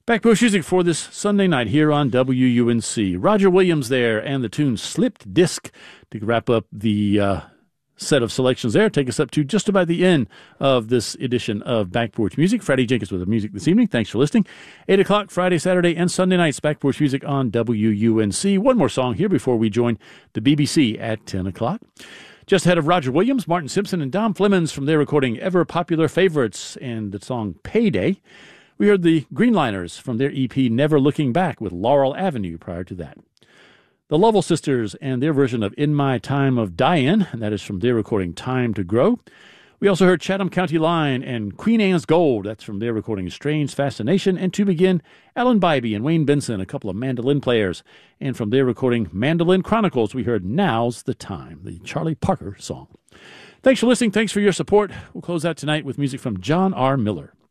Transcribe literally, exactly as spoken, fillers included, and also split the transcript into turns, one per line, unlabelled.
Backporch Music for this Sunday night here on W U N C. Roger Williams there and the tune Slipped Disc to wrap up the uh, set of selections there. Take us up to just about the end of this edition of Backporch Music. Freddie Jenkins with the music this evening. Thanks for listening. eight o'clock Friday, Saturday, and Sunday nights, Backporch Music on W U N C. One more song here before we join the B B C at ten o'clock. Just ahead of Roger Williams, Martin Simpson and Dom Flemons from their recording Ever Popular Favorites and the song Payday. We heard the Greenliners from their E P Never Looking Back with Laurel Avenue prior to that. The Lovell Sisters and their version of In My Time of Dying, and that is from their recording Time to Grow. We also heard Chatham County Line and Queen Anne's Gold, that's from their recording Strange Fascination. And to begin, Alan Bybee and Wayne Benson, a couple of mandolin players. And from their recording Mandolin Chronicles, we heard Now's the Time, the Charlie Parker song. Thanks for listening. Thanks for your support. We'll close out tonight with music from John R. Miller.